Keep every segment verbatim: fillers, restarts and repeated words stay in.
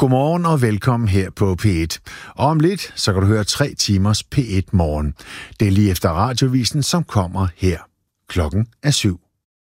Godmorgen og velkommen her på P et. Og om lidt, så kan du høre tre timers P et Morgen. Det er lige efter radiovisen, som kommer her. Klokken er syv.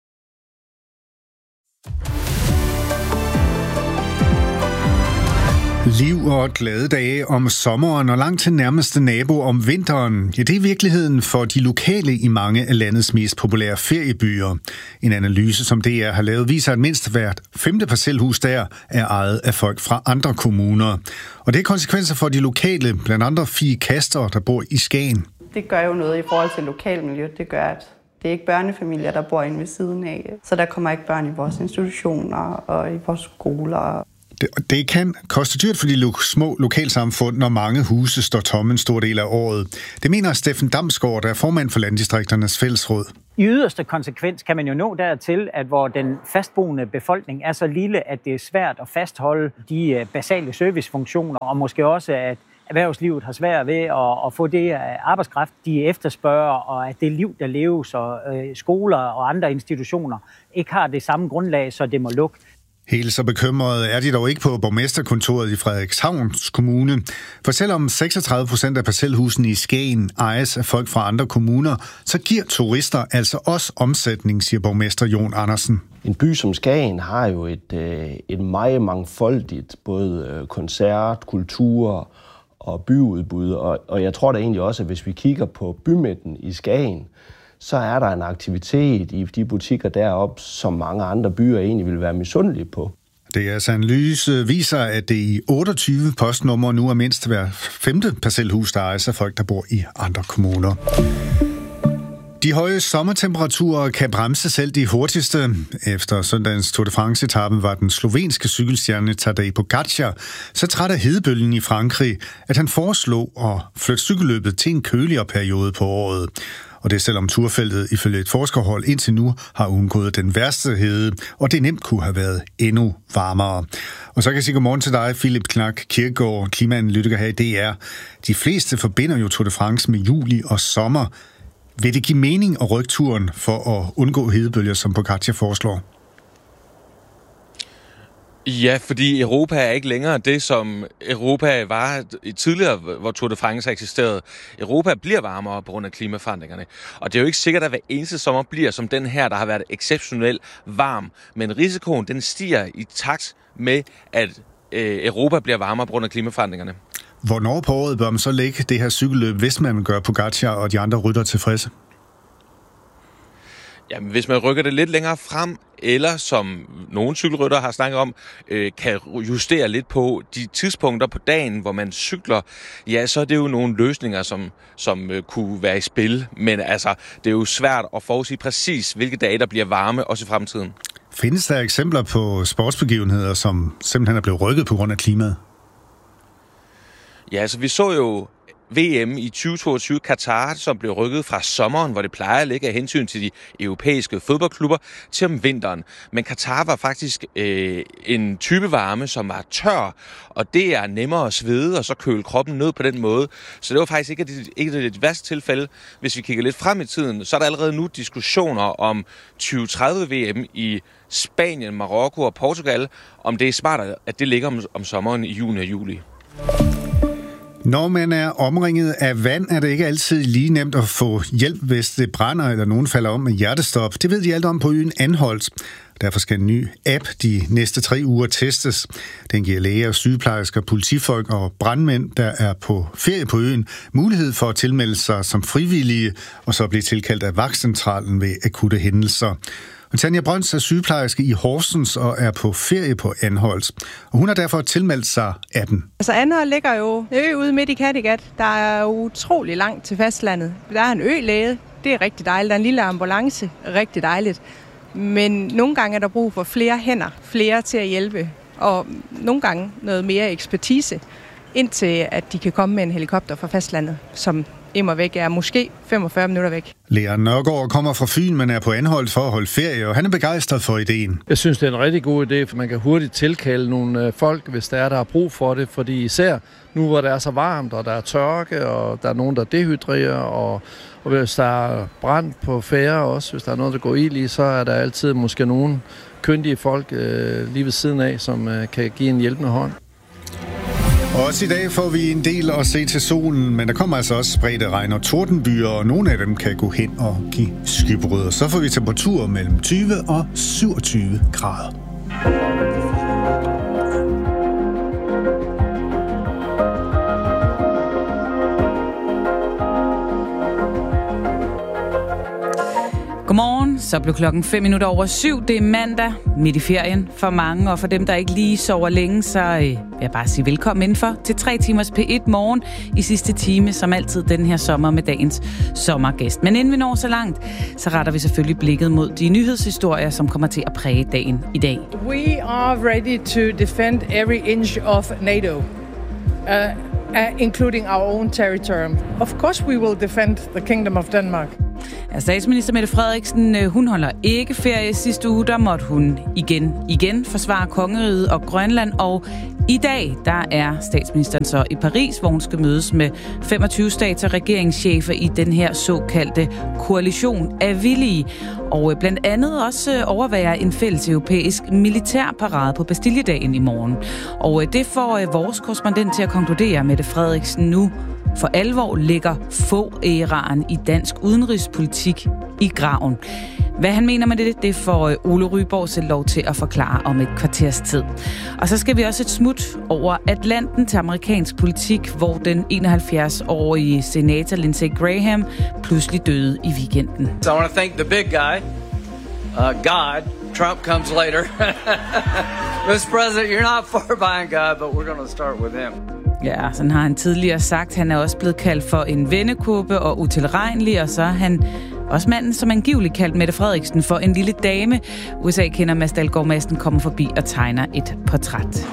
Liv og glade dage om sommeren og langt til nærmeste nabo om vinteren. Ja, det er virkeligheden for de lokale i mange af landets mest populære feriebyer. En analyse, som D R har lavet, viser, at mindst hvert femte parcelhus der er ejet af folk fra andre kommuner. Og det er konsekvenser for de lokale, blandt andre Fie Kaster, der bor i Skagen. Det gør jo noget i forhold til lokalmiljøet. Det gør, at det er ikke børnefamilier, der bor inde ved siden af. Så der kommer ikke børn i vores institutioner og i vores skoler. Det, det kan koste dyrt for de lo- små lokalsamfund, når mange huse står tomme en stor del af året. Det mener Steffen Damsgaard, der er formand for Landdistrikternes Fællesråd. I yderste konsekvens kan man jo nå dertil, at hvor den fastboende befolkning er så lille, at det er svært at fastholde de basale servicefunktioner, og måske også, at erhvervslivet har svært ved at, at få det arbejdskraft, de efterspørger, og at det liv, der leves, og øh, skoler og andre institutioner ikke har det samme grundlag, så det må lukke. Helt så bekymrede er de dog ikke på borgmesterkontoret i Frederikshavns Kommune. For selvom seksogtredive procent af parcelhusene i Skagen ejes af folk fra andre kommuner, så giver turister altså også omsætning, siger borgmester Jon Andersen. En by som Skagen har jo et, et meget mangfoldigt både koncert, kultur og byudbud, og, og jeg tror da egentlig også, at hvis vi kigger på bymidten i Skagen, så er der en aktivitet i de butikker deroppe, som mange andre byer egentlig vil være misundelige på. D R's analyse viser, at det i otteogtyve postnumre nu er mindst hver femte parcelhus, der ejes af folk, der bor i andre kommuner. De høje sommertemperaturer kan bremse selv de hurtigste. Efter søndagens Tour de France-etappen var den slovenske cykelstjerne Tadej Pogačar så træt af hedebølgen i Frankrig, at han foreslog at flytte cykelløbet til en køligere periode på året. Og det selvom turfeltet ifølge et forskerhold indtil nu har undgået den værste hede, og det nemt kunne have været endnu varmere. Og så kan jeg sige godmorgen til dig, Philip Knark Kirkegaard, klimaanalytiker her i D R. De fleste forbinder jo Tour de France med juli og sommer. Vil det give mening at rykke turen for at undgå hedebølger, som Pogačar foreslår? Ja, fordi Europa er ikke længere det, som Europa var tidligere, hvor Tour de France eksisterede. Europa bliver varmere på grund af klimaforandringerne. Og det er jo ikke sikkert, at hver eneste sommer bliver som den her, der har været exceptionelt varm. Men risikoen, den stiger i takt med, at øh, Europa bliver varmere på grund af klimaforandringerne. Hvornår på året bør man så lægge det her cykelløb, hvis man gør Pogačar og de andre ryttere tilfredse? Jamen, hvis man rykker det lidt længere frem, eller som nogle cykelryttere har snakket om, øh, kan justere lidt på de tidspunkter på dagen, hvor man cykler, ja, så er det jo nogle løsninger, som, som øh, kunne være i spil. Men altså, det er jo svært at forudsige præcis, hvilke dage, der bliver varme, også i fremtiden. Findes der eksempler på sportsbegivenheder, som simpelthen er blevet rykket på grund af klimaet? Ja, altså vi så jo V M i tyve toogtyve Katar, som blev rykket fra sommeren, hvor det plejer at ligge af hensyn til de europæiske fodboldklubber, til om vinteren. Men Katar var faktisk øh, en type varme, som var tør, og det er nemmere at svede og så køle kroppen ned på den måde. Så det var faktisk ikke det, ikke det værste tilfælde. Hvis vi kigger lidt frem i tiden, så er der allerede nu diskussioner om tyve tredive V M i Spanien, Marokko og Portugal, om det er smart, at det ligger om, om sommeren i juni og juli. Når man er omringet af vand, er det ikke altid lige nemt at få hjælp, hvis det brænder, eller nogen falder om med hjertestop. Det ved de alt om på øen Anholt. Derfor skal en ny app de næste tre uger testes. Den giver læger, sygeplejersker, politifolk og brandmænd, der er på ferie på øen, mulighed for at tilmelde sig som frivillige, og så blive tilkaldt af vagtcentralen ved akutte hændelser. Og Tanja Brøns er sygeplejerske i Horsens og er på ferie på Anholt. Og hun har derfor tilmeldt sig appen. Altså Anholt ligger jo ø ude midt i Kattegat. Der er jo utrolig langt til fastlandet. Der er en ølæge. Det er rigtig dejligt. Der er en lille ambulance. Rigtig dejligt. Men nogle gange er der brug for flere hænder. Flere til at hjælpe. Og nogle gange noget mere ekspertise. Indtil at de kan komme med en helikopter fra fastlandet, som immer væk er måske femogfyrre minutter væk. Lea Nørgaard kommer fra Fyn, men er på Anholt for at holde ferie, og han er begejstret for ideen. Jeg synes, det er en rigtig god idé, for man kan hurtigt tilkalde nogle folk, hvis der er, der har brug for det. Fordi især nu, hvor det er så varmt, og der er tørke, og der er nogen, der dehydrerer, og, og hvis der er brand på færre også, hvis der er noget, der går ild i, så er der altid måske nogen kyndige folk øh, lige ved siden af, som øh, kan give en hjælpende hånd. Også i dag får vi en del at se til solen, men der kommer altså også spredte regn og tordenbyer, og nogle af dem kan gå hen og give skybrud. Så får vi temperaturer mellem tyve og syvogtyve grader. Godmorgen, så blev klokken fem minutter over syv. Det er mandag, midt i ferien for mange, og for dem, der ikke lige sover længe, så øh, vil jeg bare sige velkommen indenfor til tre timers P et morgen i sidste time, som altid den her sommer med dagens sommergæst. Men inden vi når så langt, så retter vi selvfølgelig blikket mod de nyhedshistorier, som kommer til at præge dagen i dag. We are ready to defend every inch of NATO. Uh, Uh, including our own territory. Of course we will defend the Kingdom of Denmark. Ja, statsminister Mette Frederiksen, hun holder ikke ferie sidste uge. Der måtte hun igen, igen forsvare kongeriget og Grønland. Og i dag, der er statsministeren så i Paris, hvor hun skal mødes med femogtyve stats- og regeringschefer i den her såkaldte koalition af villige. Og blandt andet også overvejer en fælles europæisk militærparade på Bastilledagen i morgen. Og det får vores korrespondent til at konkludere, Mette Frederiksen nu for alvor ligger få æraen i dansk udenrigspolitik i graven. Hvad han mener med det, det får Ole Ryborg selv lov til at forklare om et kvarters tid. Og så skal vi også et smut over Atlanten til amerikansk politik, hvor den enoghalvfjerds-årige senator Lindsey Graham pludselig døde i weekenden. So I want to thank the big guy, uh, God. Trump comes later. mister President, you're not far behind God, but we're going to start with him. Ja, sådan har han tidligere sagt. Han er også blevet kaldt for en vendekåbe og utilregnelig, og så er han også manden, som angiveligt kaldt Mette Frederiksen for en lille dame. U S A-kender Mads Dalgaard Madsen kommer forbi og tegner et portræt.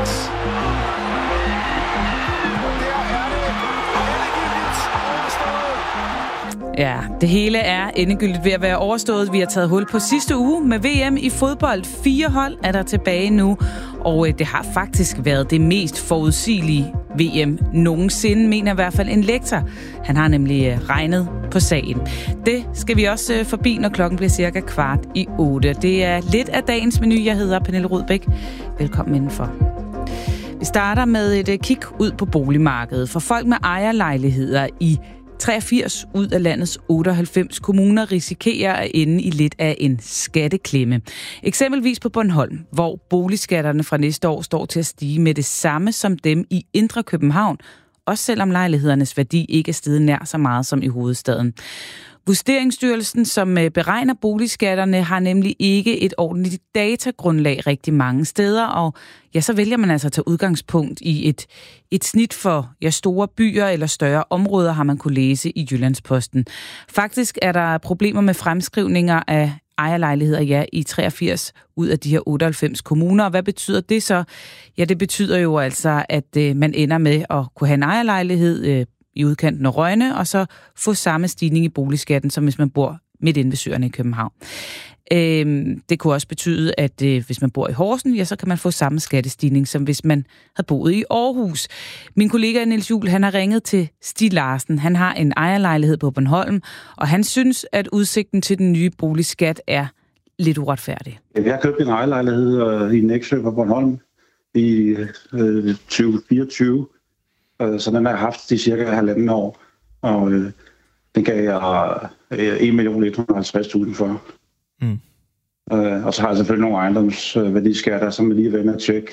Ja, det hele er endegyldigt ved at være overstået. Vi har taget hul på sidste uge med V M i fodbold. Fire hold er der tilbage nu, og det har faktisk været det mest forudsigelige V M nogensinde, mener i hvert fald en lektor. Han har nemlig regnet på sagen. Det skal vi også forbi, når klokken bliver cirka kvart i otte. Det er lidt af dagens menu. Jeg hedder Pernille Rudbæk. Velkommen indenfor. Vi starter med et kig ud på boligmarkedet. For folk med ejerlejligheder i treogfirs ud af landets otteoghalvfems kommuner risikerer at ende i lidt af en skatteklemme. Eksempelvis på Bornholm, hvor boligskatterne fra næste år står til at stige med det samme som dem i Indre København, også selvom lejlighedernes værdi ikke er steget nær så meget som i hovedstaden. Vurderingsstyrelsen, som beregner boligskatterne, har nemlig ikke et ordentligt datagrundlag rigtig mange steder, og ja, så vælger man altså at tage udgangspunkt i et, et snit for ja, store byer eller større områder, har man kunne læse i Jyllandsposten. Faktisk er der problemer med fremskrivninger af ejerlejligheder, ja, i treogfirs ud af de her otteoghalvfems kommuner. Og hvad betyder det så? Ja, det betyder jo altså, at øh, man ender med at kunne have en ejerlejlighed øh, i udkanten af Rønne, og så få samme stigning i boligskatten, som hvis man bor midt inde ved søerne i København. Øhm, det kunne også betyde, at øh, hvis man bor i Horsen, ja, så kan man få samme skattestigning, som hvis man havde boet i Aarhus. Min kollega Niels Juhl, han har ringet til Stig Larsen. Han har en ejerlejlighed på Bornholm, og han synes, at udsigten til den nye boligskat er lidt uretfærdig. Jeg har købt en ejerlejlighed i Nexø på Bornholm i øh, tyve fireogtyve. Så den har jeg haft i cirka halvanden år, og øh, den gav jeg øh, en million et hundrede og halvtreds tusind for. Mm. Øh, og så har jeg selvfølgelig nogle ejendomsværdiskatter, som jeg lige er ved med at tjekke.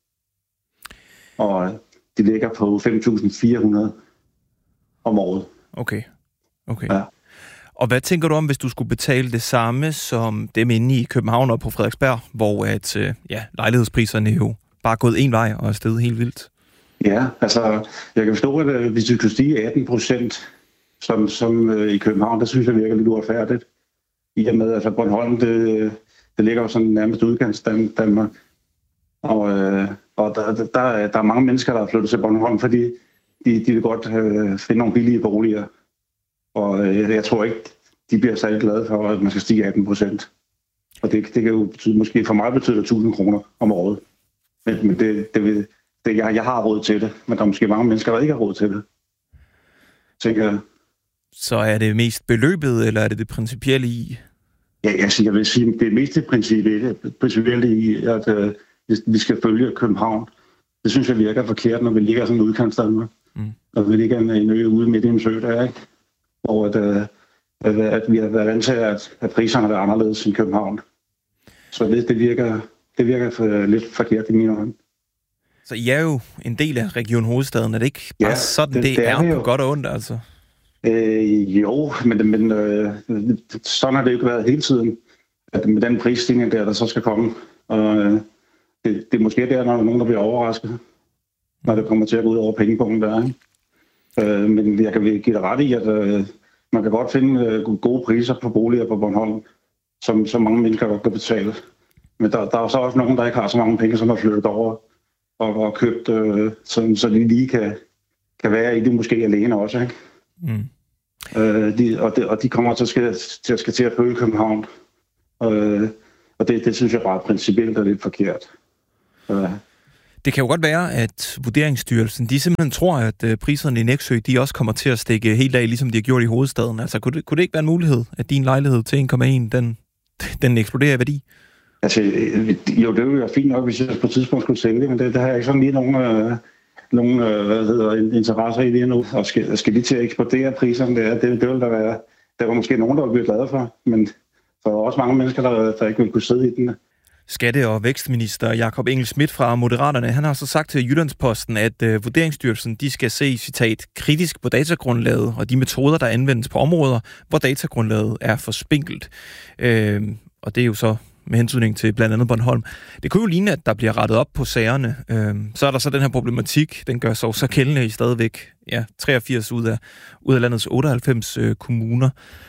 Og de ligger på fem tusind fire hundrede om året. Okay. okay. Ja. Og hvad tænker du om, hvis du skulle betale det samme som dem inde i København og på Frederiksberg, hvor at, øh, ja, lejlighedspriserne jo bare er gået en vej og er steget helt vildt? Ja, altså, jeg kan forstå, at hvis det kunne stige atten procent, som, som øh, i København, der synes jeg virker lidt uretfærdigt. I og med, at altså, Bornholm, det, det ligger jo sådan nærmest udkants Danmark. Og, øh, og der, der, der er mange mennesker, der har flyttet til Bornholm, fordi de, de vil godt øh, finde nogle billige boliger. Og øh, jeg tror ikke, de bliver særlig glade for, at man skal stige atten procent. Og det, det kan jo betyde, måske for mig betyder det tusind kroner om året. Men, men det, det vil... Det, jeg, jeg har råd til det, men der er måske mange mennesker, der ikke har råd til det. Tænker jeg. Så er det mest beløbet, eller er det det principielle i? Ja, altså, jeg vil sige, det er mest det principielle, principielle i, at uh, vi skal følge København. det synes jeg virker forkert, når vi ligger sådan en udkantsdanmark. Mm. Når vi ligger en, en ø ude midt i en sø der, ikke? Hvor at, at, at vi har været vant til, at, at priserne er anderledes end København. Så det, det virker, det virker for, lidt forkert i mine øjne. Så I er jo en del af Region Hovedstaden. Er det ikke bare ja, sådan, det, det, det er, er på godt og ondt, altså? Øh, jo, men, men øh, sådan har det jo ikke været hele tiden. At med den prisstigning der, der så skal komme. Og øh, det, det er måske der, når der er nogen, der bliver overrasket. Når det kommer til at gå ud over pengepunkten der. Øh, men jeg kan give dig ret i, at øh, man kan godt finde øh, gode priser på boliger på Bornholm, som, som mange mennesker godt kan betale. Men der, der er så også nogen, der ikke har så mange penge, som har flyttet over og, og købt, øh, så, så de lige kan, kan være i det måske alene også. Ikke? Mm. Øh, de, og, de, og de kommer til at skal til at, skal til at følge København. Øh, og det, det synes jeg bare principielt er lidt forkert. Øh. Det kan jo godt være, at Vurderingsstyrelsen, de simpelthen tror, at priserne i Nexø, de også kommer til at stikke helt af, ligesom de har gjort i hovedstaden. Altså, kunne det, kunne det ikke være en mulighed, at din lejlighed til en komma en, den, den eksploderer i værdi? Altså, jo, det ville være fint nok, hvis jeg på et tidspunkt skulle sælge, men det, det har jeg ikke sådan lige nogen, øh, nogen øh, hvad hedder, interesser i lige nu. Og skal, skal de til at eksplodere priserne, det, det, det vil der være, der var måske nogen, der ville blive glade for, men der er også mange mennesker, der, der ikke vil kunne sidde i den. Skatte- og vækstminister Jakob Engel-Schmidt fra Moderaterne, han har så sagt til Jyllandsposten, at uh, Vurderingsstyrelsen, de skal se, citat, kritisk på datagrundlaget og de metoder, der anvendes på områder, hvor datagrundlaget er for spinkelt. Uh, og det er jo så med hensynning til blandt andet Bornholm. Det kunne jo ligne, at der bliver rettet op på sagerne. Uh, så er der så den her problematik, den gør sig så gældende i stadigvæk ja, treogfirs ud af, ud af landets otteoghalvfems uh, kommuner.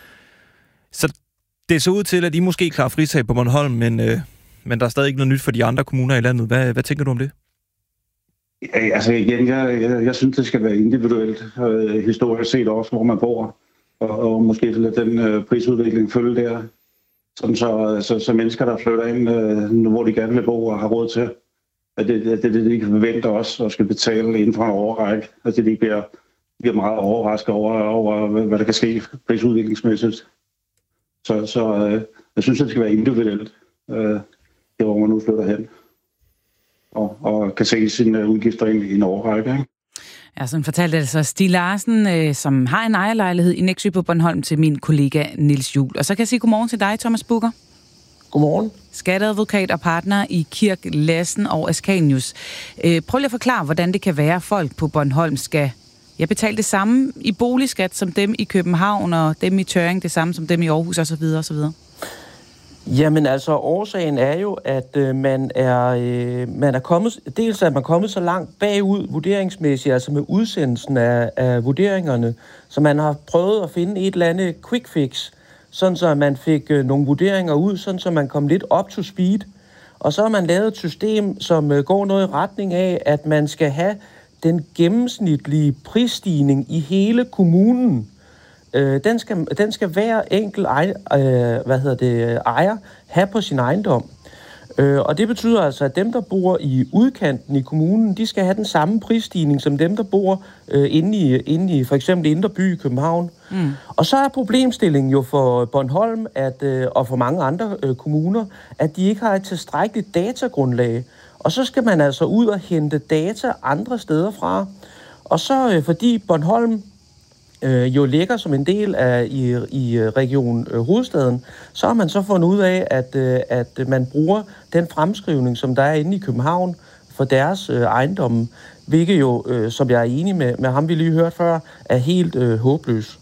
Så det så ud til, at I måske klarer frisag på Bornholm, men... Uh, Men der er stadig ikke noget nyt for de andre kommuner i landet. Hvad, hvad tænker du om det? Ja, altså igen, jeg, jeg, jeg synes, det skal være individuelt, øh, historisk set også, hvor man bor. Og, og måske lade den øh, prisudvikling følge der. Sådan så, så, så mennesker, der flytter ind, øh, hvor de gerne vil bo og har råd til, at det er det, det, de kan forvente også og skal betale inden for en overrække. Altså de bliver, bliver meget overrasket over, over, hvad der kan ske prisudviklingsmæssigt. Så, så øh, jeg synes, det skal være individuelt. Øh, det hvor man nu flytter hen, og, og kan se sine udgifter ind i en overrække. Ikke? Ja, sådan fortalte altså Stig Larsen, øh, som har en ejerlejlighed i Nexø på Bornholm, til min kollega Niels Juhl. Og så kan jeg sige godmorgen til dig, Thomas Bugger. Godmorgen. Skatteadvokat og partner i Kirk Lassen og Askanius. Øh, prøv lige at forklare, hvordan det kan være, at folk på Bornholm skal ja, betale det samme i boligskat som dem i København, og dem i Tøring det samme som dem i Aarhus osv. osv. Jamen altså, årsagen er jo, at øh, man er øh, man er kommet, dels er man kommet så langt bagud vurderingsmæssigt, altså med udsendelsen af, af vurderingerne, så man har prøvet at finde et eller andet quick fix, sådan så man fik øh, nogle vurderinger ud, sådan så man kom lidt up to speed. Og så har man lavet et system, som øh, går noget i retning af, at man skal have den gennemsnitlige prisstigning i hele kommunen. Den skal, den skal hver enkelt ej, øh, hvad hedder det, ejer have på sin ejendom. Øh, og det betyder altså, at dem, der bor i udkanten i kommunen, de skal have den samme prisstigning som dem, der bor øh, inde, i, inde i for eksempel Indre By i København. Mm. Og så er problemstillingen jo for Bornholm at, øh, og for mange andre øh, kommuner, at de ikke har et tilstrækkeligt datagrundlag. Og så skal man altså ud og hente data andre steder fra. Og så øh, fordi Bornholm Øh, jo ligger som en del af i, i region øh, Hovedstaden, så har man så fundet ud af, at, øh, at man bruger den fremskrivning, som der er inde i København for deres øh, ejendomme, hvilket jo, øh, som jeg er enig med, med ham, vi lige hørte før, er helt øh, håbløs.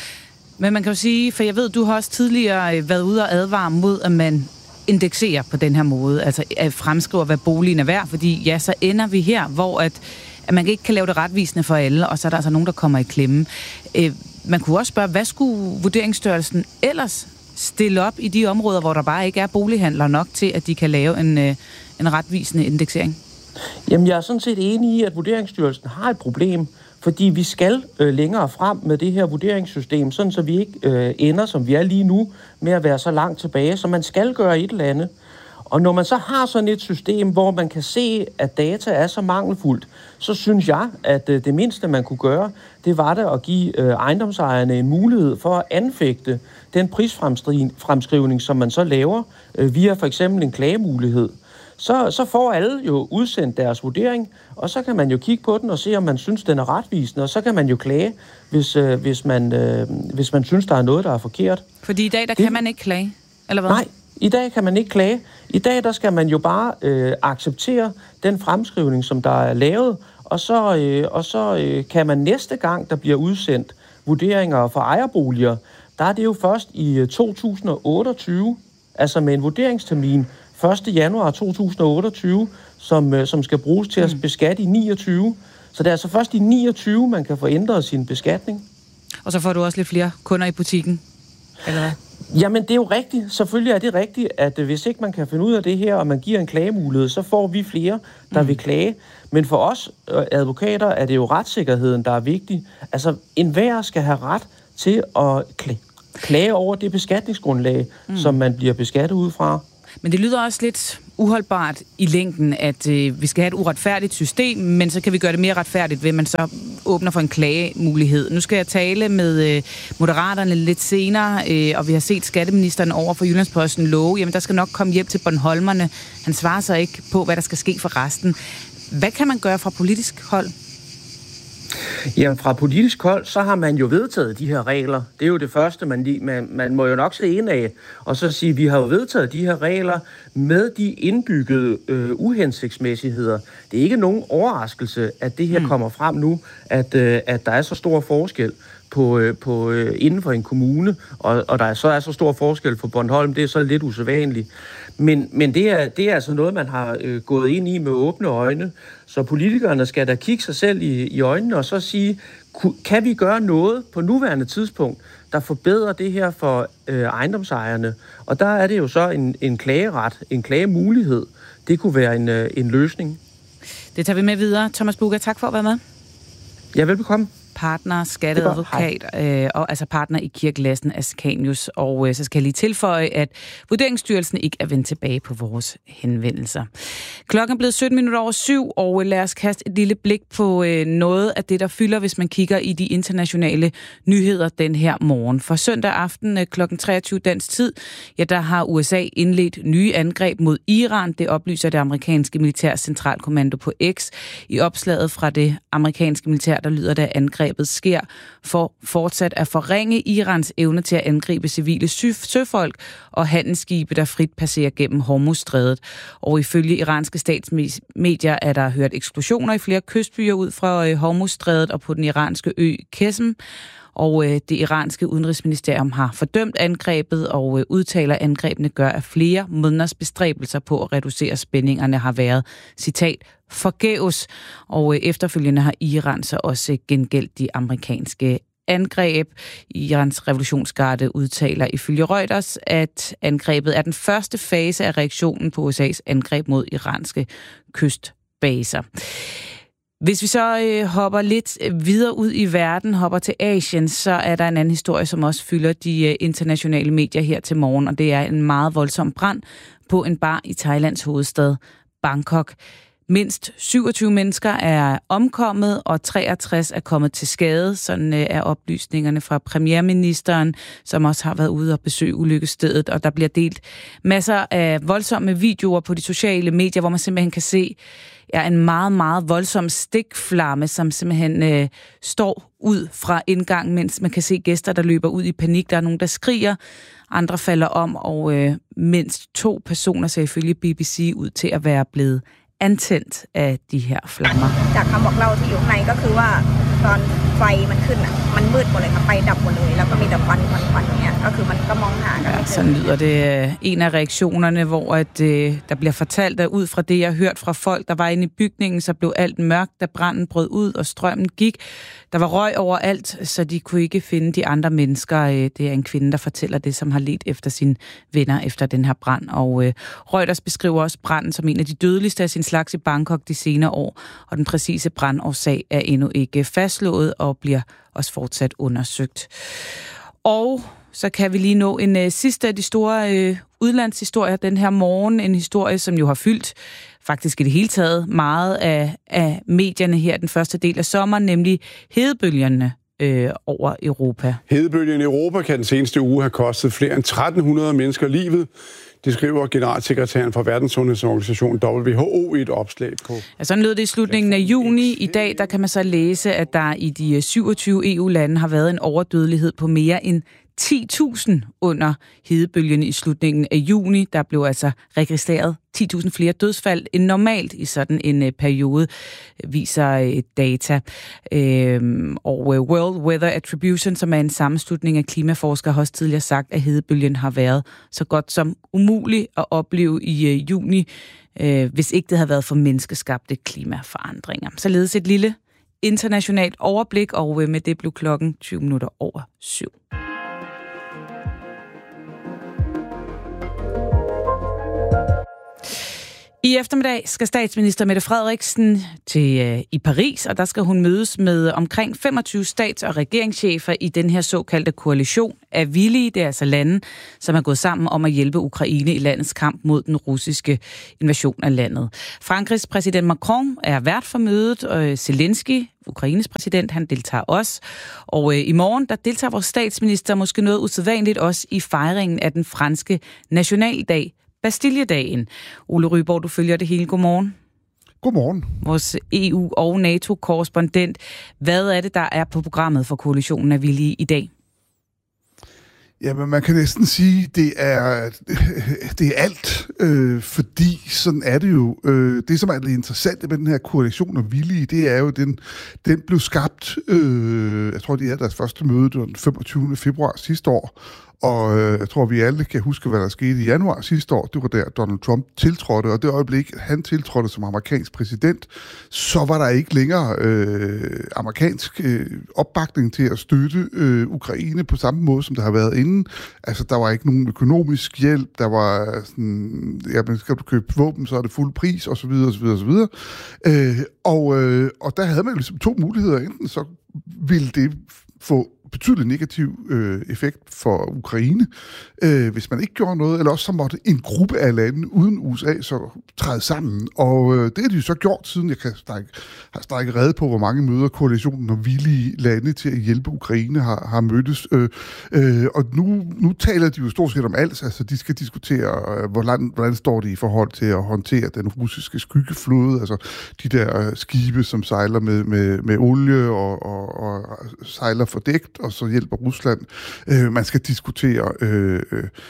Men man kan jo sige, for jeg ved, du har også tidligere været ude og advare mod, at man indekserer på den her måde, altså at fremskriver, hvad boligen er værd, fordi ja, så ender vi her, hvor at at man ikke kan lave det retvisende for alle, og så er der altså nogen, der kommer i klemme. Øh, man kunne også spørge, hvad skulle Vurderingsstyrelsen ellers stille op i de områder, hvor der bare ikke er bolighandler nok til, at de kan lave en, øh, en retvisende indeksering? Jamen, jeg er sådan set enig i, at Vurderingsstyrelsen har et problem, fordi vi skal øh, længere frem med det her vurderingssystem, sådan så vi ikke øh, ender, som vi er lige nu, med at være så langt tilbage, så man skal gøre et eller andet. Og når man så har sådan et system, hvor man kan se, at data er så mangelfuldt, så synes jeg, at det mindste, man kunne gøre, det var det at give ejendomsejerne en mulighed for at anfægte den prisfremskrivning, som man så laver via for eksempel en klagemulighed. så, så får alle jo udsendt deres vurdering, og så kan man jo kigge på den og se, om man synes, den er retvisende, og så kan man jo klage, hvis, øh, hvis, man, øh, hvis man synes, der er noget, der er forkert. Fordi i dag, der det, kan man ikke klage, eller hvad? Nej, i dag kan man ikke klage. I dag, der skal man jo bare øh, acceptere den fremskrivning, som der er lavet, og så, øh, og så øh, kan man næste gang, der bliver udsendt vurderinger for ejerboliger, der er det jo først i to tusind og otteogtyve, altså med en vurderingstermin første januar to tusind og otteogtyve, som, som skal bruges til at beskatte i niogtyve. Så det er altså først i niogtyve, man kan få ændret sin beskatning. Og så får du også lidt flere kunder i butikken, eller hvad? Jamen, det er jo rigtigt. Selvfølgelig er det rigtigt, at hvis ikke man kan finde ud af det her, og man giver en klagemulighed, så får vi flere, der mm. vil klage. Men for os advokater er det jo retssikkerheden, der er vigtig. Altså, enhver skal have ret til at klage over det beskatningsgrundlag, mm. som man bliver beskattet ud fra. Men det lyder også lidt uholdbart i længden, at øh, vi skal have et uretfærdigt system, men så kan vi gøre det mere retfærdigt, ved at man så åbner for en klagemulighed. Nu skal jeg tale med øh, Moderaterne lidt senere, øh, og vi har set skatteministeren over for Jyllandsposten love, jamen der skal nok komme hjem til Bornholmerne. Han svarer så ikke på, hvad der skal ske for resten. Hvad kan man gøre fra politisk hold? Jamen, fra politisk hold, så har man jo vedtaget de her regler. Det er jo det første, man, man, man må jo nok se ind af, og så sige, at vi har jo vedtaget de her regler med de indbyggede øh, uhensigtsmæssigheder. Det er ikke nogen overraskelse, at det her mm. kommer frem nu, at, øh, at der er så stor forskel på, øh, på øh, inden for en kommune, og, og der er så er så stor forskel for Bornholm. Det er så lidt usædvanligt. Men, men det, er, det er altså noget, man har øh, gået ind i med åbne øjne. Så politikerne skal da kigge sig selv i, i øjnene og så sige, kan vi gøre noget på nuværende tidspunkt, der forbedrer det her for øh, ejendomsejerne? Og der er det jo så en, en klageret, en klagemulighed. Det kunne være en, øh, en løsning. Det tager vi med videre. Thomas Bugger, tak for at være med. Ja, velbekomme. Partner, skatteadvokat, øh, og altså partner i Kirk Lassen Askanius. Og øh, så skal jeg lige tilføje, at Vurderingsstyrelsen ikke er vendt tilbage på vores henvendelser. Klokken er blevet sytten minutter over syv, og lad os kaste et lille blik på øh, noget af det, der fylder, hvis man kigger i de internationale nyheder den her morgen. For søndag aften øh, klokken treogtyve dansk tid, ja, der har U S A indledt nye angreb mod Iran. Det oplyser det amerikanske militær centralkommando på X. I opslaget fra det amerikanske militær, der lyder det angreb sker for fortsat at forringe Irans evne til at angribe civile søfolk og handelsskibe, der frit passerer gennem Hormuzstrædet. Og ifølge iranske statsmedier er der hørt eksplosioner i flere kystbyer ud fra Hormuzstrædet og på den iranske ø Qeshm. Og det iranske udenrigsministerium har fordømt angrebet og udtaler, at angrebene gør, at flere måneders bestræbelser på at reducere spændingerne har været, citat, forgæves. Og efterfølgende har Iran så også gengældt de amerikanske angreb. Irans revolutionsgarde udtaler ifølge Reuters, at angrebet er den første fase af reaktionen på U S A's angreb mod iranske kystbaser. Hvis vi så øh, hopper lidt videre ud i verden, hopper til Asien, så er der en anden historie, som også fylder de øh, internationale medier her til morgen, og det er en meget voldsom brand på en bar i Thailands hovedstad Bangkok. Mindst syvogtyve mennesker er omkommet, og treogtres er kommet til skade. Sådan øh, er oplysningerne fra premierministeren, som også har været ude og besøge ulykkesstedet, og der bliver delt masser af voldsomme videoer på de sociale medier, hvor man simpelthen kan se ja, en meget, meget voldsom stikflamme, som simpelthen øh, står ud fra indgangen, mens man kan se gæster, der løber ud i panik. Der er nogen, der skriger, andre falder om, og øh, mindst to personer ser ifølge B B C ud til at være blevet antændt af de her flammer. จากคำบอกเล่าที่อยู่ข้างในก็คือว่าตอนไฟมันขึ้นอ่ะมันมืดหมดเลยค่ะไฟดับหมดเลยแล้วก็มีแต่ควันควันควันอย่างเงี้ยก็คือมันก็มองหากันไม่เจอ Sådan lyder det en af reaktionerne, hvor at, øh, der bliver fortalt, at ud fra det, jeg har hørt fra folk, der var inde i bygningen, så blev alt mørkt, da branden brød ud, og strømmen gik. Der var røg overalt, så de kunne ikke finde de andre mennesker. Det er en kvinde, der fortæller det, som har ledt efter sine venner efter den her brand. Og øh, Reuters beskriver også branden som en af de dødeligste af sin slags i Bangkok de senere år, og den præcise brandårsag er endnu ikke fastslået og bliver også fortsat undersøgt. Og så kan vi lige nå en øh, sidste af de store øh, udlandshistorier den her morgen. En historie, som jo har fyldt faktisk i det hele taget meget af, af medierne her den første del af sommeren, nemlig hedebølgerne øh, over Europa. Hedebølgen i Europa kan den seneste uge have kostet flere end tretten hundrede mennesker livet. Det skriver generalsekretæren for Verdenssundhedsorganisationen W H O i et opslag på. Ja, sådan lød det i slutningen af juni. I dag der kan man så læse, at der i de syvogtyve E U-lande har været en overdødelighed på mere end ti tusind under hedebølgen i slutningen af juni. Der blev altså registreret ti tusind flere dødsfald end normalt i sådan en uh, periode, viser uh, data. Øhm, og uh, World Weather Attribution, som er en sammenslutning af klimaforskere, har også tidligere sagt, at hedebølgen har været så godt som umulig at opleve i uh, juni, uh, hvis ikke det havde været for menneskeskabte klimaforandringer. Således et lille internationalt overblik, og uh, med det blev klokken tyve minutter over syv. I eftermiddag skal statsminister Mette Frederiksen til øh, i Paris, og der skal hun mødes med omkring femogtyve stats- og regeringschefer i den her såkaldte koalition af villige. Det er altså lande, som er gået sammen om at hjælpe Ukraine i landets kamp mod den russiske invasion af landet. Frankrigs præsident Macron er vært for mødet, og Zelensky, Ukraines præsident, han deltager også. Og øh, i morgen, der deltager vores statsminister måske noget usædvanligt også i fejringen af den franske nationaldag, Bastilledagen. Ole Ryborg, du følger det hele. Godmorgen. Godmorgen. Vores E U- og NATO-korrespondent. Hvad er det, der er på programmet for koalitionen af villige i dag? Jamen, man kan næsten sige, det er det er alt, øh, fordi sådan er det jo. Øh, det, som er det interessante med den her koalition af villige, det er jo, den, den blev skabt, øh, jeg tror, de havde deres første møde den femogtyvende februar sidste år, og øh, jeg tror, vi alle kan huske, hvad der skete i januar sidste år. Det var der, Donald Trump tiltrådte, og det øjeblik, han tiltrådte som amerikansk præsident, så var der ikke længere øh, amerikansk øh, opbakning til at støtte øh, Ukraine på samme måde, som der har været inden. Altså, der var ikke nogen økonomisk hjælp, der var sådan, ja, men skal du købe våben, så er det fuld pris, osv., osv., osv. Øh, og, øh, og der havde man ligesom to muligheder. Enten så ville det få betydelig negativ øh, effekt for Ukraine, øh, hvis man ikke gjorde noget, eller også så måtte en gruppe af lande uden U S A så træde sammen. Og øh, det har de jo så gjort, siden jeg kan strække, har strækket rede på, hvor mange møder koalitionen og villige lande til at hjælpe Ukraine har, har mødtes. Øh, øh, og nu, nu taler de jo stort set om alt. Altså, de skal diskutere, øh, hvordan, hvordan står det i forhold til at håndtere den russiske skyggeflåde, altså de der skibe, som sejler med, med, med olie og, og, og sejler fordækt, og så hjælper Rusland. Øh, man skal diskutere, øh,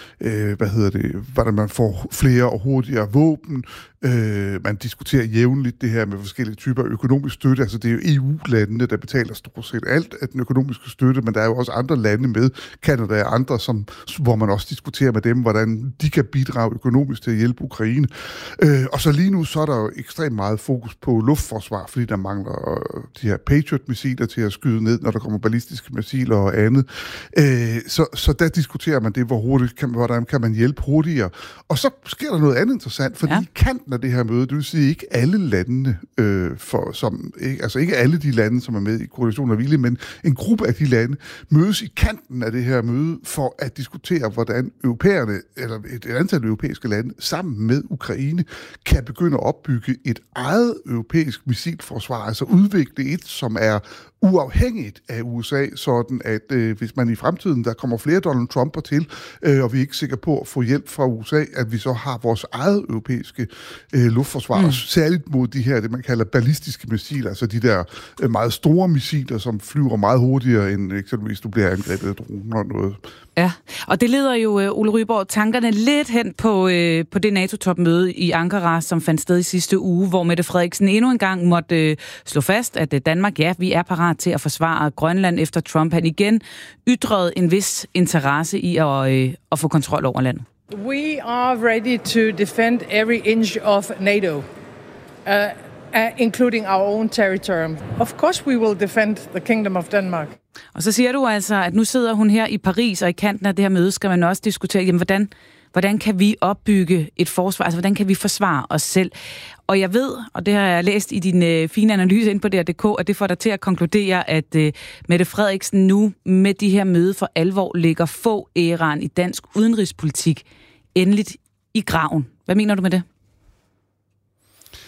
øh, hvad hedder det, hvordan man får flere og hurtigere våben. Øh, man diskuterer jævnligt det her med forskellige typer af økonomisk støtte. Altså det er jo E U-landene, der betaler stort set alt af den økonomiske støtte, men der er jo også andre lande med, Canada og andre, som, hvor man også diskuterer med dem, hvordan de kan bidrage økonomisk til at hjælpe Ukraine. Øh, og så lige nu, så er der jo ekstremt meget fokus på luftforsvar, fordi der mangler de her Patriot-missiler til at skyde ned, når der kommer ballistiske missiler og andet. Øh, så, så der diskuterer man det, hvor hurtigt kan, hvordan kan man hjælpe hurtigere. Og så sker der noget andet interessant, fordi ja. kanten af det her møde, det vil sige ikke alle landene, øh, for, som, ikke, altså ikke alle de lande, som er med i koalitionen af vilje, men en gruppe af de lande mødes i kanten af det her møde for at diskutere, hvordan europæerne, eller et, et antal europæiske lande, sammen med Ukraine, kan begynde at opbygge et eget europæisk missilforsvar, altså udvikle et, som er uafhængigt af U S A, sådan at øh, hvis man i fremtiden, der kommer flere Donald Trumper til, øh, og vi er ikke sikre på at få hjælp fra U S A, at vi så har vores eget europæiske øh, luftforsvar, mm. særligt mod de her, det man kalder ballistiske missiler, altså de der øh, meget store missiler, som flyver meget hurtigere, end eksempelvis du bliver angrebet af droner og noget. Ja, og det leder jo, uh, Ole Ryborg, tankerne lidt hen på, uh, på det NATO-topmøde i Ankara, som fandt sted i sidste uge, hvor Mette Frederiksen endnu en gang måtte uh, slå fast, at uh, Danmark, ja, vi er parat til at forsvare Grønland efter Trump. Han igen ytrede en vis interesse i at, uh, at få kontrol over landet. We are ready to defend every inch of NATO. Uh, Uh, including our own territory. Of course we will defend the Kingdom of Denmark. Og så siger du altså, at nu sidder hun her i Paris, og i kanten af det her møde skal man også diskutere, jamen, hvordan, hvordan kan vi opbygge et forsvar, altså hvordan kan vi forsvare os selv? Og jeg ved, og det har jeg læst i din øh, fine analyse ind på D R punktum D K, at det får dig til at konkludere, at øh, Mette Frederiksen nu med de her møde for alvor lægger få æraen i dansk udenrigspolitik endeligt i graven. Hvad mener du med det?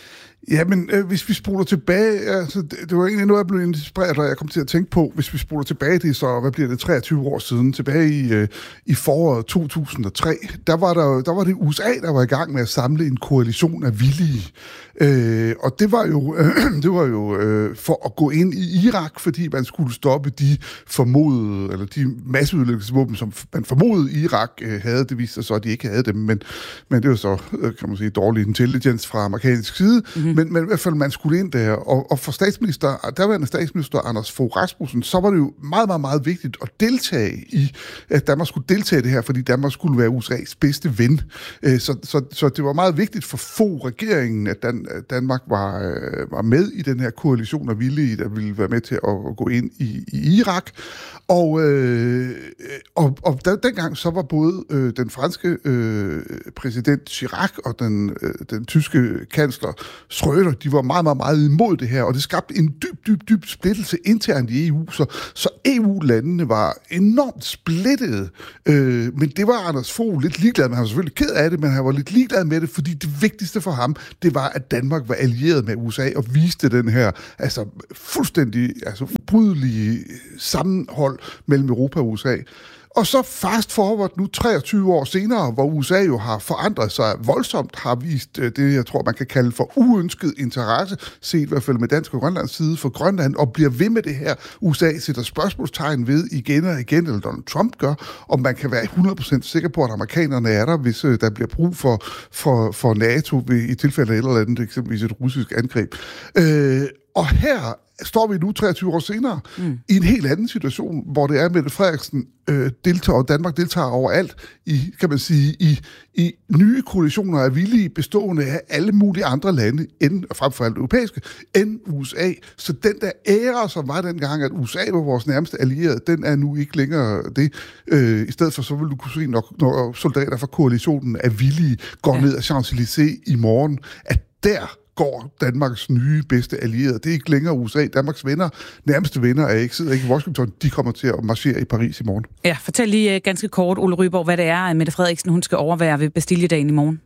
Ja, men øh, hvis vi spoler tilbage, altså, det, det var egentlig noget, jeg blev inspireret, og jeg kom til at tænke på, hvis vi spoler tilbage, det så, hvad bliver det, treogtyve år siden, tilbage i, øh, i foråret to tusind og tre, der var, der, der var det U S A, der var i gang med at samle en koalition af villige. Øh, og det var jo, øh, det var jo øh, for at gå ind i Irak, fordi man skulle stoppe de formodede, eller de masseødelæggelsesvåben, som man formodede Irak øh, havde. Det viste sig så, at de ikke havde dem, men, men det var så, øh, kan man sige, dårlig intelligence fra amerikansk side. Mm-hmm. Men, men i hvert fald, man skulle ind der. Og, og for statsminister, derværende statsminister Anders Fogh Rasmussen, så var det jo meget, meget, meget vigtigt at deltage i, at Danmark skulle deltage i det her, fordi Danmark skulle være U S A's bedste ven. Øh, så, så, så det var meget vigtigt for Fogh-regeringen, at Dan, Danmark var, øh, var med i den her koalition af villige, der ville være med til at, at gå ind i, i Irak. Og, øh, og, og der, dengang så var både øh, den franske øh, præsident Chirac og den, øh, den tyske kansler Schröder, de var meget, meget, meget imod det her, og det skabte en dyb, dyb, dyb splittelse internt i E U, så, så E U-landene var enormt splittede, øh, men det var Anders Fogh lidt ligeglad med. Han var selvfølgelig ked af det, men han var lidt ligeglad med det, fordi det vigtigste for ham, det var, at Danmark var allieret med U S A og viste den her altså, fuldstændig altså, ubrydelige sammenhold mellem Europa og U S A. Og så fast forward nu treogtyve år senere, hvor U S A jo har forandret sig voldsomt, har vist det, jeg tror, man kan kalde for uønsket interesse, set i hvert fald med dansk og Grønlands side for Grønland, og bliver ved med det her. U S A sætter spørgsmålstegn ved igen og igen, eller Donald Trump gør, og man kan være hundrede procent sikker på, at amerikanerne er der, hvis der bliver brug for, for, for NATO ved, i tilfælde af et eller andet, eksempelvis et russisk angreb. Øh, og her står vi nu treogtyve år senere mm. i en helt anden situation, hvor det er, Mette Frederiksen øh, deltager, og Danmark deltager overalt i, kan man sige, i, i nye koalitioner af villige bestående af alle mulige andre lande, end, frem for alt europæiske, end U S A. Så den der ære, som var dengang, at U S A var vores nærmeste allierede, den er nu ikke længere det. Øh, I stedet for, så vil du kunne se, når, når soldater fra koalitionen af villige går ja. ned ad Champs-Élysées i morgen, at der går Danmarks nye bedste allierede. Det er ikke længere U S A. Danmarks venner, nærmeste venner er ikke, sidder ikke i Washington. De kommer til at marchere i Paris i morgen. Ja, fortæl lige ganske kort, Ole Ryborg, hvad det er, Mette Frederiksen hun skal overvære ved Bastiljedagen i morgen.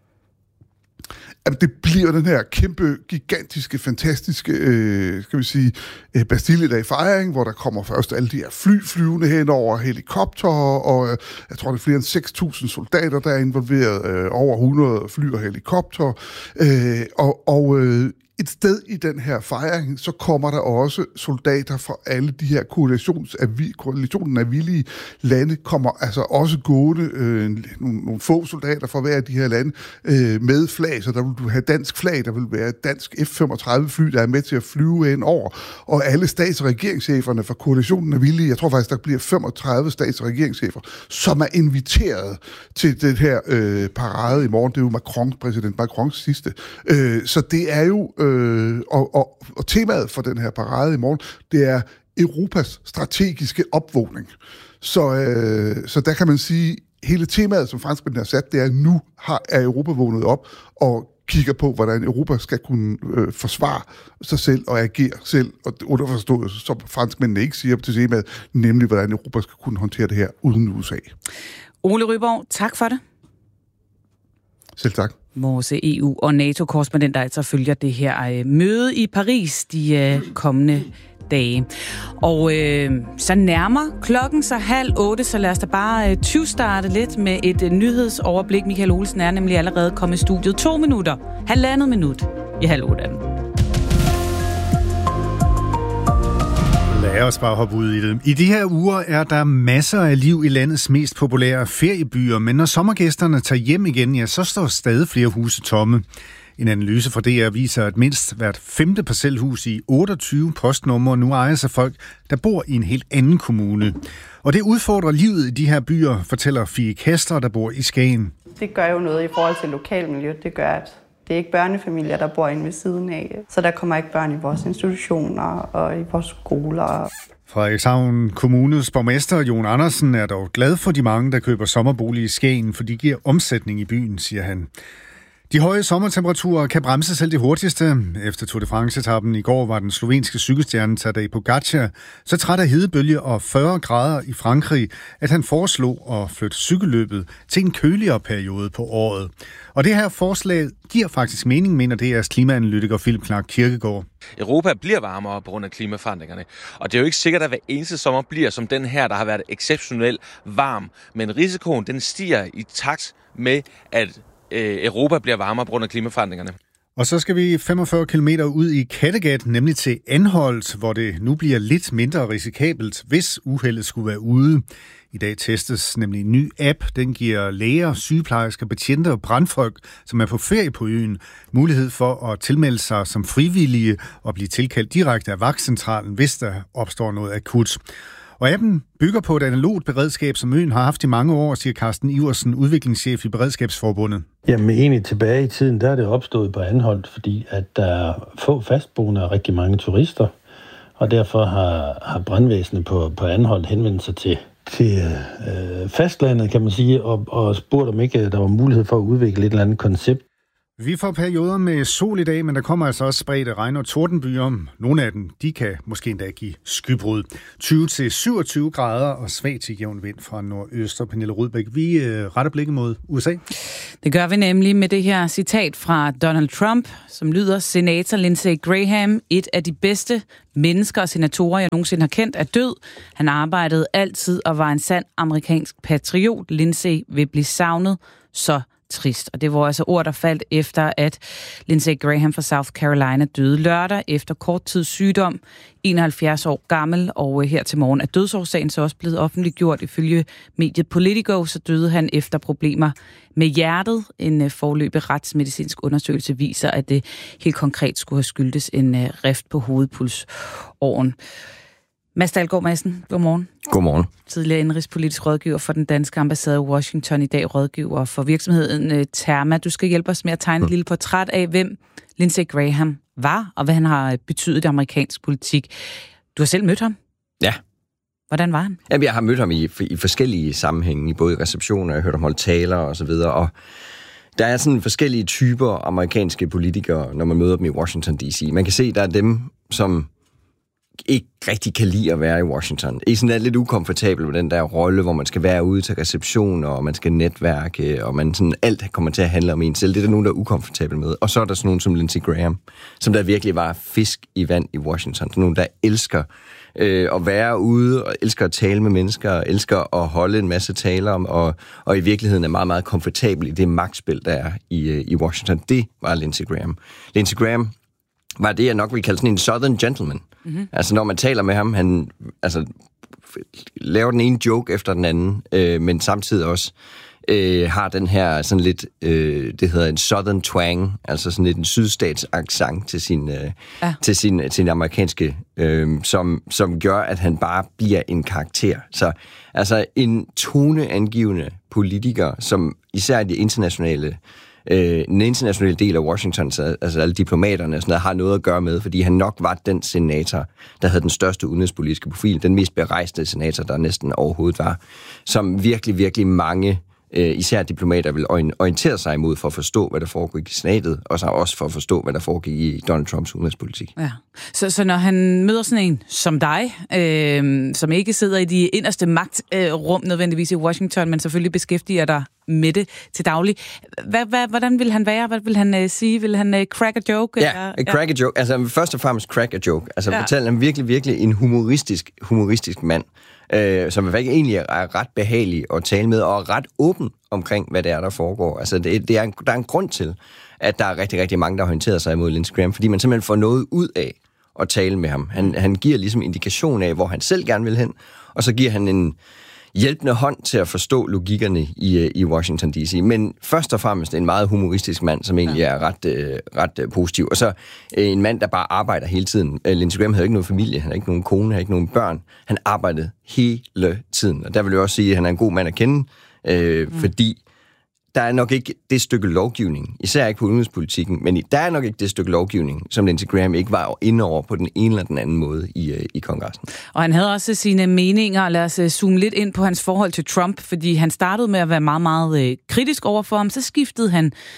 Jamen, det bliver den her kæmpe, gigantiske, fantastiske, øh, skal vi sige, øh, Bastiljedag-fejring, hvor der kommer først alle de her fly flyvende hen over helikopter, og øh, jeg tror, det er flere end seks tusind soldater, der er involveret, øh, over hundrede fly og helikopter, øh, og, og øh, et sted i den her fejring, så kommer der også soldater fra alle de her koalitionen af villige lande, kommer altså også gående, øh, nogle, nogle få soldater fra hver af de her lande, øh, med flag, så der vil du have dansk flag, der vil være dansk F femogtredive fly, der er med til at flyve hen over, og alle stats- og regeringscheferne fra koalitionen af villige, jeg tror faktisk, der bliver femogtredive stats- og regeringschefer, som er inviteret til den her øh, parade i morgen. Det er jo Macron, præsident Macrons sidste. Øh, så det er jo Øh, og, og, og temaet for den her parade i morgen, det er Europas strategiske opvågning. Så, øh, så der kan man sige, hele temaet, som franskmændene har sat, det er, at nu har, er Europa vågnet op og kigger på, hvordan Europa skal kunne øh, forsvare sig selv og agere selv, og underforstået, som franskmændene ikke siger til temaet, nemlig hvordan Europa skal kunne håndtere det her uden U S A. Ole Ryborg, tak for det. Selv tak. Vores E U- og NATO-korrespondent, der altså følger det her øh, møde i Paris de øh, kommende dage. Og øh, så nærmer klokken så halv otte, så lad os da bare øh, tyvstarte lidt med et øh, nyhedsoverblik. Michael Olsen er nemlig allerede kommet i studiet to minutter, halvandet minut i halv otte. Lad os bare hoppe ud i det. I de her uger er der masser af liv i landets mest populære feriebyer, men når sommergæsterne tager hjem igen, ja, så står stadig flere huse tomme. En analyse fra D R viser, at mindst hvert femte parcelhus i otteogtyve postnumre nu ejes af folk, der bor i en helt anden kommune. Og det udfordrer livet i de her byer, fortæller Fie Kester, der bor i Skagen. Det gør jo noget i forhold til lokalmiljøet. Det gør, at det er ikke børnefamilier, der bor inde ved siden af. Så der kommer ikke børn i vores institutioner og i vores skoler. Frederikshavn Kommunes borgmester Jon Andersen er dog glad for de mange, der køber sommerbolig i Skagen, for de giver omsætning i byen, siger han. De høje sommertemperaturer kan bremse selv det hurtigste. Efter Tour de France-etappen i går var den slovenske cykelstjerne Tadej Pogačar så træt af hedebølge og fyrre grader i Frankrig, at han foreslog at flytte cykelløbet til en køligere periode på året. Og det her forslag giver faktisk mening, mener D R's klimaanalytiker Philip Clark Kirkegaard. Europa bliver varmere på grund af klimaforandringerne, og det er jo ikke sikkert, at hver eneste sommer bliver som den her, der har været exceptionelt varm. Men risikoen den stiger i takt med, at Europa bliver varmere på grund af klimaforandringerne. Og så skal vi femogfyrre kilometer ud i Kattegat, nemlig til Anholt, hvor det nu bliver lidt mindre risikabelt, hvis uheldet skulle være ude. I dag testes nemlig en ny app. Den giver læger, sygeplejersker, betjente og brandfolk, som er på ferie på øen, mulighed for at tilmelde sig som frivillige og blive tilkaldt direkte af vagtcentralen, hvis der opstår noget akut. Og appen bygger på et analogt beredskab, som øen har haft i mange år, siger Carsten Iversen, udviklingschef i Beredskabsforbundet. Jamen egentlig tilbage i tiden, der er det opstået på Anholt, fordi at der er få fastboende og rigtig mange turister, og derfor har, har brandvæsenet på, på Anholt henvendt sig til, til øh, fastlandet, kan man sige, og, og spurgt om ikke der var mulighed for at udvikle et eller andet koncept. Vi får perioder med sol i dag, men der kommer altså også spredte regn- og tordenbyer. Nogle af dem, de kan måske endda give skybrud. tyve til syvogtyve grader og svag til jævn vind fra nordøst. Og Pernille Rudbæk, vi øh, retter blikket mod U S A. Det gør vi nemlig med det her citat fra Donald Trump, som lyder: Senator Lindsey Graham, et af de bedste mennesker og senatorer, jeg nogensinde har kendt, er død. Han arbejdede altid og var en sand amerikansk patriot. Lindsey vil blive savnet, så trist. Og det var altså ord, der faldt efter, at Lindsey Graham fra South Carolina døde lørdag efter kort tids sygdom, enoghalvfjerds år gammel, og her til morgen er dødsårsagen så også blevet offentliggjort. Ifølge mediet Politico, så døde han efter problemer med hjertet. En foreløbig retsmedicinsk undersøgelse viser, at det helt konkret skulle have skyldtes en rift på hovedpulsåren. Mads Dahlgaard Madsen, godmorgen. Godmorgen. Tidligere indrigspolitisk rådgiver for den danske ambassade i Washington, i dag rådgiver for virksomheden Therma. Du skal hjælpe os med at tegne et lille portræt af, hvem Lindsey Graham var, og hvad han har betydet i amerikansk politik. Du har selv mødt ham? Ja. Hvordan var han? Jamen, jeg har mødt ham i, i forskellige sammenhænge, både i receptioner, jeg har hørt ham holde taler og så videre, og der er sådan forskellige typer amerikanske politikere, når man møder dem i Washington D C. Man kan se, der er dem, som ikke rigtig kan lide at være i Washington. I sådan er lidt ukomfortabel med den der rolle, hvor man skal være ude til receptioner, og man skal netværke, og man sådan alt kommer til at handle om en selv. Det er der nogen, der er ukomfortabel med. Og så er der sådan nogen som Lindsey Graham, som der virkelig var fisk i vand i Washington. Der er nogen, der elsker øh, at være ude, og elsker at tale med mennesker, og elsker at holde en masse taler om, og, og i virkeligheden er meget, meget komfortabel i det magtspil, der er i, i Washington. Det var Lindsey Graham. Lindsey Graham var det, jeg nok vil kalde sådan en Southern gentleman. Mm-hmm. Altså, når man taler med ham, han altså, laver den ene joke efter den anden, øh, men samtidig også øh, har den her sådan lidt, øh, det hedder en Southern twang, altså sådan lidt en sydstats accent til sin, øh, ja. til sin, til sin amerikanske, øh, som, som gør, at han bare bliver en karakter. Så altså en toneangivende politiker, som især de internationale Øh, den internationale del af Washington, så, altså alle diplomaterne og sådan noget, har noget at gøre med, fordi han nok var den senator, der havde den største udenrigspolitiske profil, den mest berejste senator, der næsten overhovedet var, som virkelig, virkelig mange, øh, især diplomater, vil orientere sig imod for at forstå, hvad der foregik i senatet, og så også for at forstå, hvad der foregik i Donald Trumps udenrigspolitik. Ja. Så, så når han møder sådan en som dig, øh, som ikke sidder i de inderste magtrum øh, nødvendigvis i Washington, men selvfølgelig beskæftiger dig med det til daglig. Hvad, hvad, hvordan vil han være? Hvad vil han uh, sige? Vil han uh, crack a joke? Ja, eller? crack a joke. Altså først og fremmest crack a joke. Altså ja. fortælle ham virkelig, virkelig en humoristisk, humoristisk mand, øh, som egentlig er ret behagelig at tale med, og ret åben omkring, hvad det er, der foregår. Altså det, det er en, der er en grund til, at der er rigtig, rigtig mange, der har orienteret sig imod Lindsey Graham, fordi man simpelthen får noget ud af at tale med ham. Han, han giver ligesom indikation af, hvor han selv gerne vil hen, og så giver han en hjælpende hånd til at forstå logikkerne i, i Washington D C. Men først og fremmest en meget humoristisk mand, som egentlig er ret, øh, ret øh, positiv. Og så øh, en mand, der bare arbejder hele tiden. Øh, Lindsey Graham havde ikke nogen familie, han havde ikke nogen kone, han havde ikke nogen børn. Han arbejdede hele tiden. Og der vil jeg også sige, at han er en god mand at kende, øh, mm. fordi der er nok ikke det stykke lovgivning, især ikke på udenrigspolitikken, men der er nok ikke det stykke lovgivning, som Lindsey Graham ikke var inde over på den ene eller den anden måde i, i kongressen. Og han havde også sine meninger. Lad os zoome lidt ind på hans forhold til Trump, fordi han startede med at være meget, meget kritisk over for ham. Så skiftede han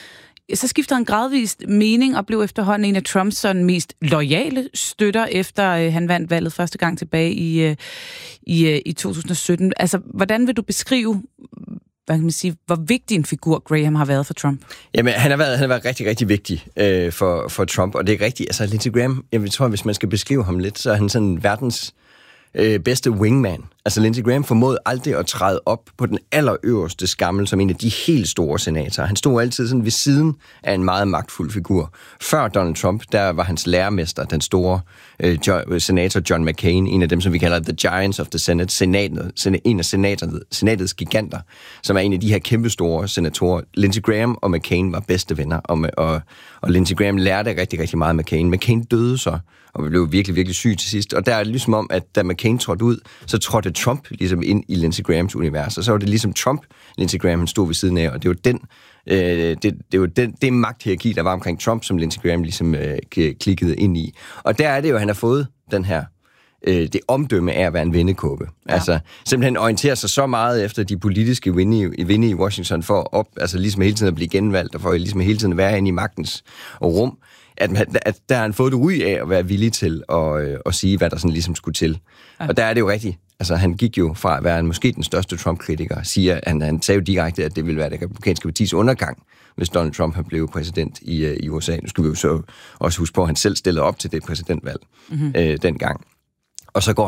så skiftede han gradvist mening og blev efterhånden en af Trumps sådan mest loyale støtter, efter øh, han vandt valget første gang tilbage i, øh, i, øh, i to tusind og sytten. Altså, hvordan vil du beskrive, hvad kan man sige, hvor vigtig en figur Graham har været for Trump? Jamen, han har været, han har været rigtig, rigtig vigtig øh, for, for Trump, og det er rigtigt. Altså, Lindsey Graham, jeg tror, hvis man skal beskrive ham lidt, så er han sådan verdens øh, bedste wingman. Altså, Lindsey Graham formåede aldrig at træde op på den allerøverste skammel som en af de helt store senatorer. Han stod altid sådan ved siden af en meget magtfuld figur. Før Donald Trump, der var hans lærermester, den store øh, jo, senator John McCain, en af dem, som vi kalder The Giants of the Senate, senatet, sen, en af senatet, senatets giganter, som er en af de her kæmpestore senatorer. Lindsey Graham og McCain var bedste venner, og, og, og Lindsey Graham lærte rigtig, rigtig meget af McCain. McCain døde så, og blev virkelig, virkelig syg til sidst. Og der er det ligesom om, at da McCain trådte ud, så trådte Trump ligesom ind i Lindsey Grahams univers. Og så var det ligesom Trump, Lindsey Graham, han stod ved siden af, og det var den, øh, det, det var den, det magthierarki, der var omkring Trump, som Lindsey Graham ligesom øh, klikkede ind i. Og der er det jo, at han har fået den her, øh, det omdømme af at være en vennekåbe. Ja. Altså, simpelthen orienterer sig så meget efter de politiske vinde i, vinde i Washington for op, altså ligesom hele tiden at blive genvalgt, og for ligesom hele tiden at være inde i magtens rum, at, at der har han fået et ry af at være villig til at, øh, at sige, hvad der sådan ligesom skulle til. Ja. Og der er det jo rigtigt. Altså, han gik jo fra at være en, måske den største Trump-kritiker, siger, han, han sagde jo direkte, at det ville være det republikanske partis undergang, hvis Donald Trump havde blevet præsident i, uh, i U S A. Nu skal vi jo så også huske på, at han selv stillede op til det præsidentvalg mm-hmm. øh, dengang. Og så går